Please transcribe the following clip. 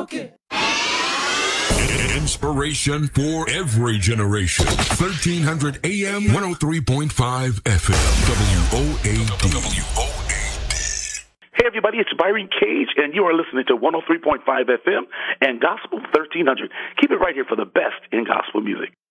Inspiration for every generation. 1300 AM, 103.5 FM, WOAD. Hey everybody, it's Byron Cage, and you are listening to 103.5 FM and Gospel 1300. Keep it right here for the best in gospel music.